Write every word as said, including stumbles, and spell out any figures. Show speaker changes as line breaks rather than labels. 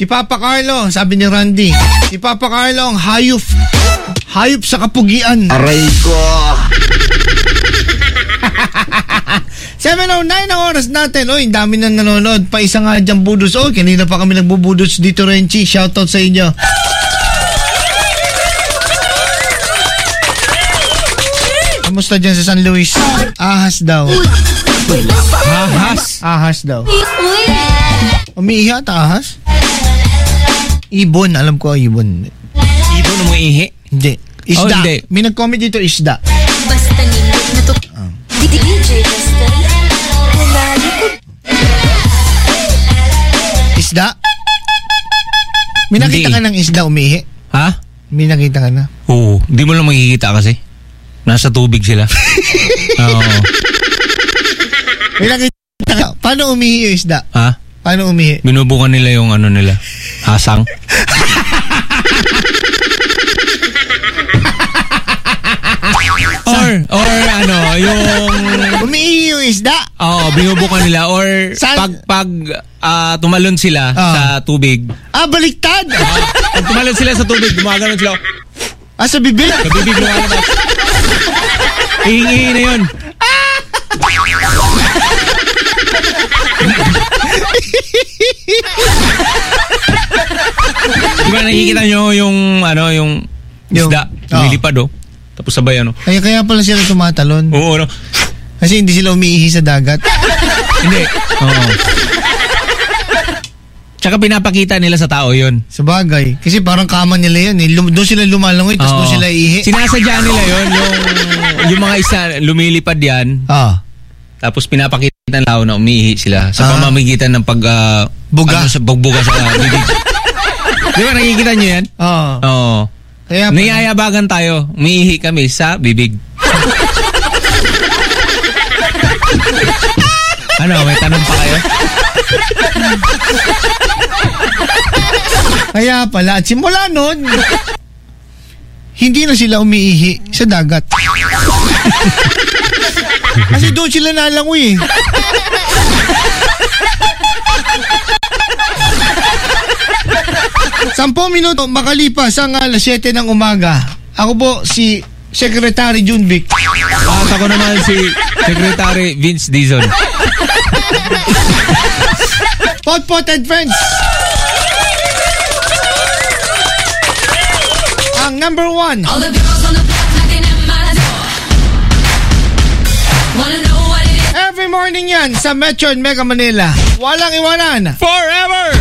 Si Papa Carlo, sabi ni Randy. Si Papa Carlo ang hayop. Hayop sa kapugian.
Aray ko.
seven oh nine ang oras natin. Oy, dami nang nanonood. Pa isa nga dyan budos. Oy, kanina pa kami nagbubudos dito, Renchi. Shoutout sa inyo. Kamusta dyan sa San Luis? Ahas daw. Ahas? Ahas daw. Umiihi at ahas? Ibon, alam ko ibon.
Ibon mo ihi?
Hindi. Isda.
Oh, hindi.
May nag-comment dito, isda.
Basta nindot na to.
Ah.
D J Basta.
Isda? May nakita
Hindi.
ka ng isda umihi?
Ha?
May nakita ka na?
Oo. Hindi mo lang makikita kasi. Nasa tubig sila. Oo.
May nakita ka. Paano umihi yung isda?
Ha?
Paano umihi?
Binubukan nila yung ano nila. Hasang. or, or ano, yung...
Umihi yung isda?
Oo, binubukan nila. Or
Saan?
pag, pag ah, tumalon sila
Ah.
sa tubig.
Ah, baliktad!
Pag tumalon sila sa tubig, gumagano'n sila.
Ah, sa bibig?
Sa bibig lumalabas. Ihingi na yun. Diba nakikita nyo yung ano yung
Yung-
isda,
oh.
lumilipad oh. Tapos sabay ano.
Kaya, kaya pala sila tumatalon.
Oo, ano.
Kasi hindi sila umiihi sa dagat.
Hindi. Oo. Tsaka pinapakita nila sa tao yun.
Sa bagay. Kasi parang kama nila yan eh. Lum- doon sila lumalangoy, tapos
Oo.
doon sila iihi.
Sinasadya nila yun, yung, yung mga isa lumilipad yan,
Ah.
tapos pinapakita ng tao na umiihi sila sa
Ah.
pamamagitan ng pag... ah,
Buga.
Ano, sa pagbuga sa bibig. Di ba nakikita nyo yan?
Oo.
Oo.
Kaya pala.
Niyayabagan tayo, umiihi kami sa bibig. Ano, may tanong pa kayo?
Kaya pala. At simula nun, hindi na sila umiihi sa dagat. Kasi doon sila nalangoy eh. Sampung minuto makalipas ang alas siyete ng umaga. Ako po si Secretary Junvic.
At ako naman si Secretary Vince Dizon.
Pot-pot and friends. Ang number one.
All the girls on the block knocking at my door. Wanna know what it is?
Every morning yan sa Metro and Mega Manila. Walang iwanan.
Forever!